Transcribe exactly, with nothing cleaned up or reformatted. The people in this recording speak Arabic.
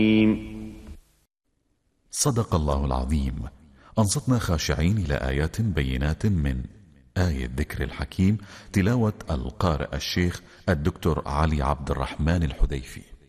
صدق الله العظيم. أنصتنا خاشعين إلى آيات بينات من آية ذكر الحكيم، تلاوة القارئ الشيخ الدكتور علي عبد الرحمن الحذيفي.